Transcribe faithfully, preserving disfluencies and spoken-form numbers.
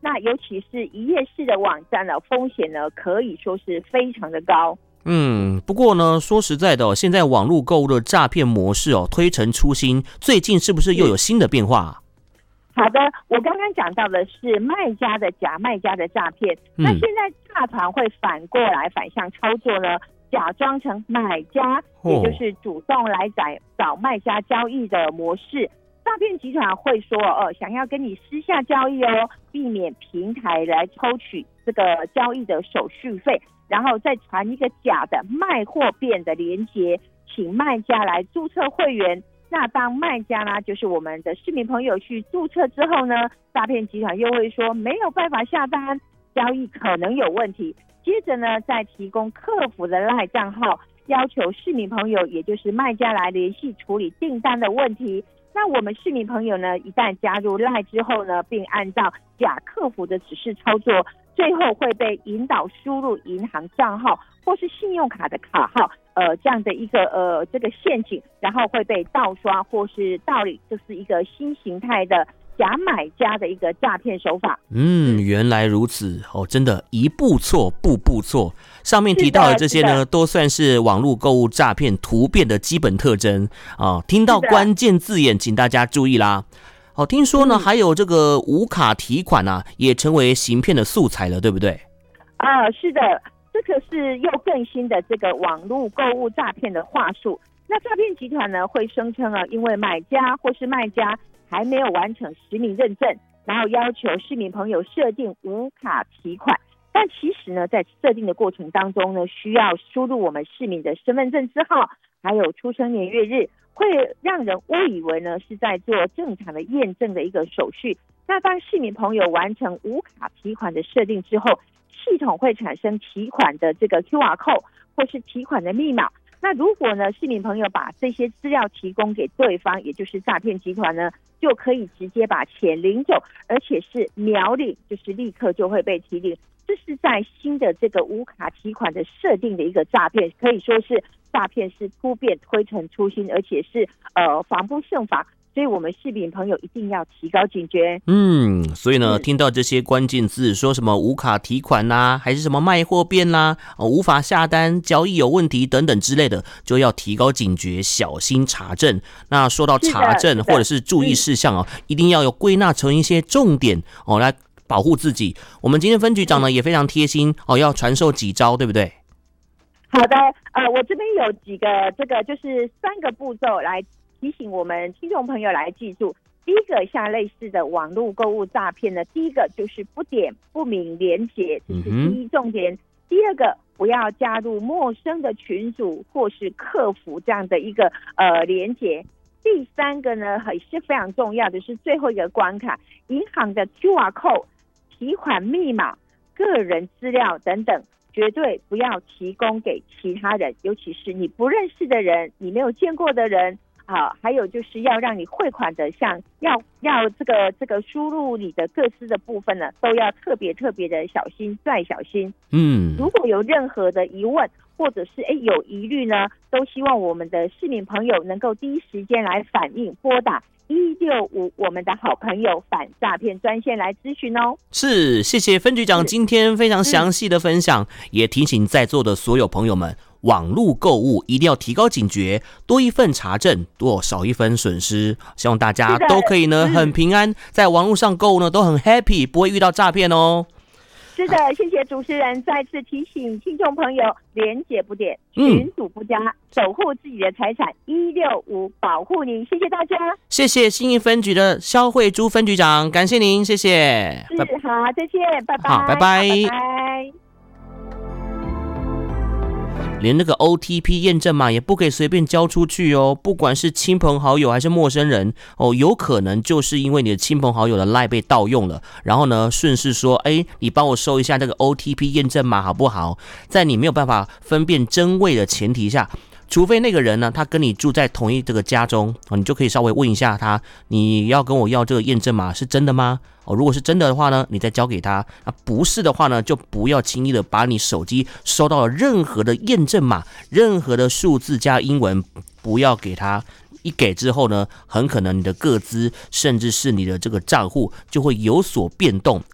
那尤其是一页式的网站呢，风险呢可以说是非常的高。 嗯，不过呢，说实在的、哦，现在网络购物的诈骗模式哦推陈出新，最近是不是又有新的变化？ 好的，我刚刚讲到的是卖家的假卖家的诈骗，嗯、那现在诈团会反过来反向操作呢，假装成买家， 哦、 也就是主动来找找卖家交易的模式。诈骗集团会说，呃，想要跟你私下交易哦，避免平台来抽取这个交易的手续费，然后再传一个假的卖货变的连结，请卖家来注册会员。那当卖家呢，就是我们的市民朋友去注册之后呢，诈骗集团又会说没有办法下单，交易可能有问题。接着呢，再提供客服的 LINE 账号，要求市民朋友，也就是卖家来联系处理订单的问题。那我们市民朋友呢，一旦加入 LINE 之后呢，并按照假客服的指示操作，最后会被引导输入银行账号或是信用卡的卡号，呃，这样的一个呃这个陷阱，然后会被盗刷或是盗领，这是一个新形态的假买家的一个诈骗手法。 嗯，原来如此哦，真的，一步错，步步错。上面提到的这些呢，都算是网络购物诈骗突变的基本特征啊。听到关键字眼，请大家注意啦。好、哦，听说呢，嗯、还有这个无卡提款啊，也成为行骗的素材了，对不对？ 啊，是的，这个是又更新的这个网络购物诈骗的话术。那诈骗集团呢，会声称啊，因为买家或是卖家还没有完成实名认证，然后要求市民朋友设定无卡提款。但其实呢，在设定的过程当中呢，需要输入我们市民的身份证字号，还有出生年月日，会让人误以为呢是在做正常的验证的一个手续。那当市民朋友完成无卡提款的设定之后，系统会产生提款的这个 Q R code 或是提款的密码。那如果呢，市民朋友把这些资料提供给对方，也就是诈骗集团呢，就可以直接把钱领走，而且是秒领，就是立刻就会被提领。这是在新的这个无卡提款的设定的一个诈骗，可以说是诈骗是突变推陈出新，而且是呃防不胜防。所以我们市民朋友一定要提高警觉。 嗯，所以呢，听到这些关键字，说什么无卡提款啦、啊，还是什么卖货变啦、啊哦，无法下单、交易有问题等等之类的，就要提高警觉，小心查证。那说到查证或者是注意事项哦，一定要有归纳成一些重点哦，来保护自己。我们今天分局长呢也非常贴心哦，要传授几招，对不对？ 好的，呃，我这边有几个这个就是三个步骤来提醒我们听众朋友来记住。第一个，像类似的网络购物诈骗呢，第一个就是不点不明连结，这是第一重点。嗯、第二个，不要加入陌生的群组或是客服这样的一个呃连结。第三个呢，也是非常重要的，是最后一个关卡，银行的 Q R code、提款密码、个人资料等等，绝对不要提供给其他人，尤其是你不认识的人、你没有见过的人。好，还有就是要让你汇款的，像要要这个这个输入你的个资的部分呢，都要特别特别的小心，再小心。嗯，如果有任何的疑问或者是哎有疑虑呢，都希望我们的市民朋友能够第一时间来反映，拨打一六五我们的好朋友反诈骗专线来咨询哦。 是，谢谢分局长今天非常详细的分享，也提醒在座的所有朋友们，网络购物一定要提高警觉，多一份查证，多少一分损失。希望大家都可以呢很平安，在网络上购物呢都很 happy， 不会遇到诈骗哦。 是的，谢谢主持人再次提醒听众朋友，连结不点，群组不加，嗯、守护自己的财产，一六五保护您。谢谢大家， 谢谢信义分局的肖慧珠分局长，感谢您，谢谢。 是，好，再见，拜拜。 好，拜拜， 拜拜。 连那个 O T P 验证码也不可以随便交出去哦，不管是亲朋好友还是陌生人哦，有可能就是因为你的亲朋好友的 LINE 被盗用了，然后呢顺势说，哎，你帮我收一下那个 O T P 验证码好不好？在你没有办法分辨真伪的前提下，除非那个人呢，他跟你住在同一这个家中，你就可以稍微问一下他，你要跟我要这个验证码是真的吗？哦，如果是真的的话呢，你再交给他；那不是的话呢，就不要轻易的把你手机收到了任何的验证码、任何的数字加英文，不要给他。一给之后呢，很可能你的个资甚至是你的这个账户就会有所变动，